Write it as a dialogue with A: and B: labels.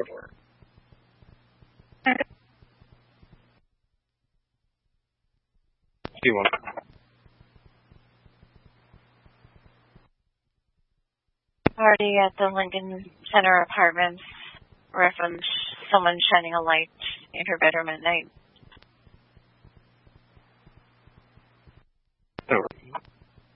A: door.
B: C1.
C: Party at the Lincoln Center Apartments. Reference someone shining a light in her bedroom at night.